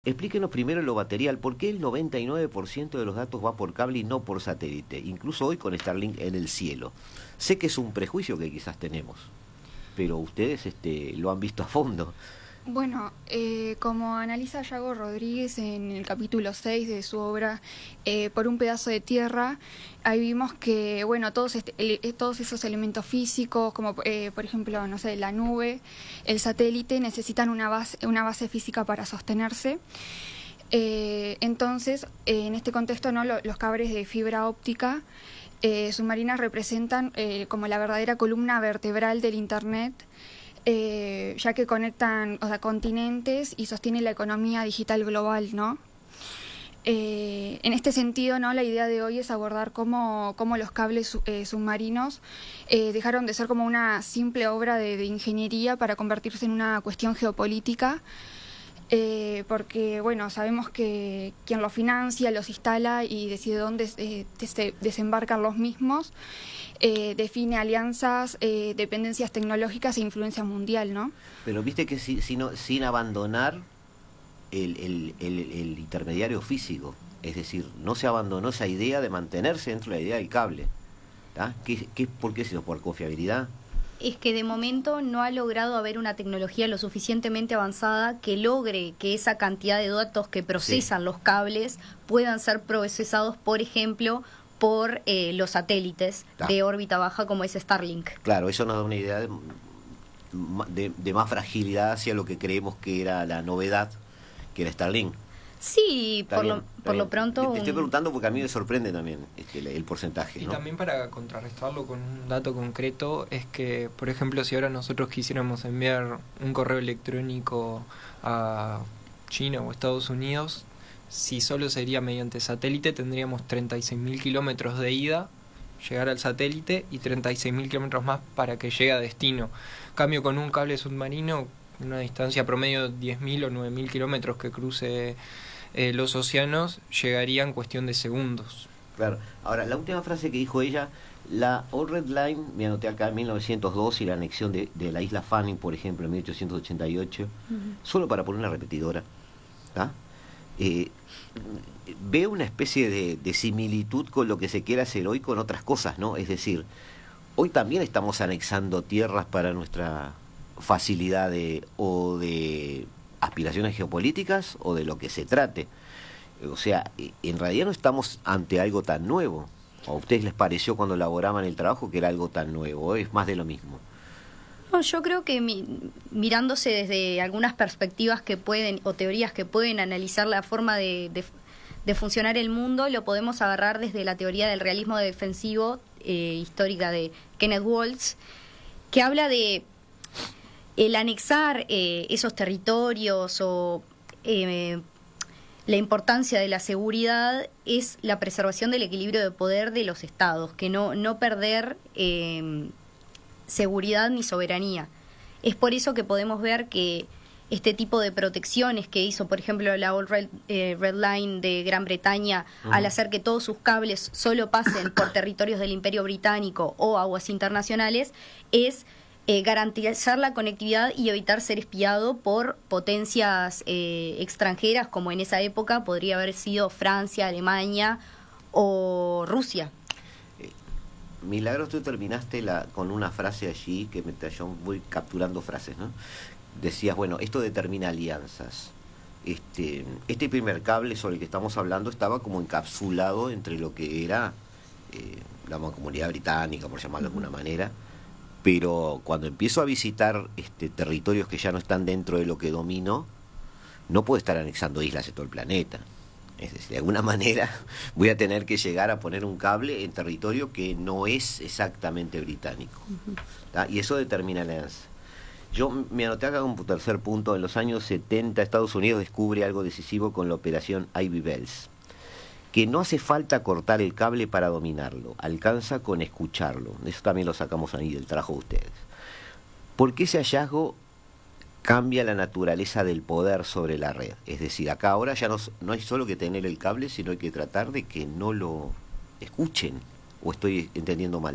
Explíquenos primero lo material, ¿por qué el 99% de los datos va por cable y no por satélite? Incluso hoy con Starlink en el cielo. Sé que es un prejuicio que quizás tenemos, pero ustedes lo han visto a fondo. Bueno, como analiza Yago Rodríguez en el capítulo 6 de su obra Por un pedazo de tierra, ahí vimos que, bueno, todos esos elementos físicos, como por ejemplo, no sé, la nube, el satélite, necesitan una base física para sostenerse. Entonces, en este contexto, ¿no? Los cables de fibra óptica submarinas representan como la verdadera columna vertebral del Internet, ya que conectan, o sea, continentes y sostienen la economía digital global, ¿no? En este sentido, ¿no? La idea de hoy es abordar cómo los cables submarinos dejaron de ser como una simple obra de ingeniería para convertirse en una cuestión geopolítica, porque, bueno, sabemos que quien los financia, los instala y decide dónde desembarcan los mismos, define alianzas, dependencias tecnológicas e influencia mundial, ¿no? Pero viste que sin abandonar el intermediario físico, es decir, no se abandonó esa idea de mantenerse dentro de la idea del cable. ¿Por qué? ¿Sino por confiabilidad? Es que de momento no ha logrado haber una tecnología lo suficientemente avanzada que logre que esa cantidad de datos que procesan los cables puedan ser procesados, por ejemplo, por los satélites de órbita baja como es Starlink. Claro, eso nos da una idea de más fragilidad hacia lo que creemos que era la novedad, que era Starlink. Sí, por lo pronto... Te estoy preguntando porque a mí me sorprende también el porcentaje. Y ¿no? también para contrarrestarlo con un dato concreto, es que, por ejemplo, si ahora nosotros quisiéramos enviar un correo electrónico a China o Estados Unidos, si solo sería mediante satélite, tendríamos 36.000 kilómetros de ida, llegar al satélite, y 36.000 kilómetros más para que llegue a destino. Cambio con un cable submarino, una distancia promedio de 10.000 o 9.000 kilómetros que cruce los océanos, llegaría en cuestión de segundos. Claro. Ahora, la última frase que dijo ella, la Old Red Line, me anoté acá en 1902, y la anexión de la isla Fanning, por ejemplo, en 1888, solo para poner una repetidora, veo una especie de similitud con lo que se quiere hacer hoy con otras cosas, ¿no? Es decir, hoy también estamos anexando tierras para nuestra facilidad o de aspiraciones geopolíticas o de lo que se trate. O sea, en realidad no estamos ante algo tan nuevo. ¿A ustedes les pareció cuando elaboraban el trabajo que era algo tan nuevo? ¿O es más de lo mismo? No, yo creo que mirándose desde algunas perspectivas que pueden, o teorías que pueden analizar la forma de funcionar el mundo, lo podemos agarrar desde la teoría del realismo defensivo histórica de Kenneth Waltz, que habla de el anexar esos territorios o la importancia de la seguridad es la preservación del equilibrio de poder de los estados, que no perder seguridad ni soberanía. Es por eso que podemos ver que este tipo de protecciones que hizo, por ejemplo, la Old Red Line de Gran Bretaña, al hacer que todos sus cables solo pasen por territorios del Imperio Británico o aguas internacionales, es garantizar la conectividad y evitar ser espiado por potencias extranjeras, como en esa época podría haber sido Francia, Alemania o Rusia. Milagros, tú terminaste con una frase allí que yo voy capturando frases, ¿no? Decías, bueno, esto determina alianzas. Este primer cable sobre el que estamos hablando estaba como encapsulado entre lo que era la Mancomunidad Británica, por llamarlo de alguna manera, pero cuando empiezo a visitar territorios que ya no están dentro de lo que domino, no puedo estar anexando islas de todo el planeta. Es decir, de alguna manera voy a tener que llegar a poner un cable en territorio que no es exactamente británico. Y eso determina la alianza. Yo me anoté acá como tercer punto. En los años 70 Estados Unidos descubre algo decisivo con la operación Ivy Bells, que no hace falta cortar el cable para dominarlo, alcanza con escucharlo. Eso también lo sacamos ahí del trabajo de ustedes. Porque ese hallazgo cambia la naturaleza del poder sobre la red. Es decir, acá ahora ya no hay solo que tener el cable, sino hay que tratar de que no lo escuchen. ¿O estoy entendiendo mal?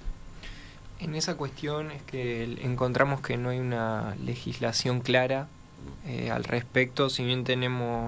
En esa cuestión es que encontramos que no hay una legislación clara Al respecto, si bien tenemos